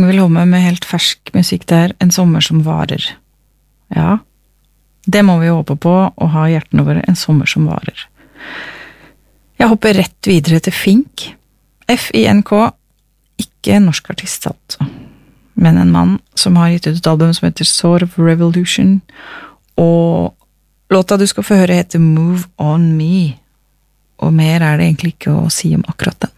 mange vil komme med helt fersk musikk der, En sommer som varer. Ja, det må vi håpe på, å ha hjertene våre En sommer som varer. Jeg hopper rett videre til Fink. F-I-N-K, ikke en norsk artist altså, men en mann som har gitt ut et album som heter Sort of Revolution, og låta du skal få høre heter Move On Me, og mer er det egentlig ikke å si om akkurat den.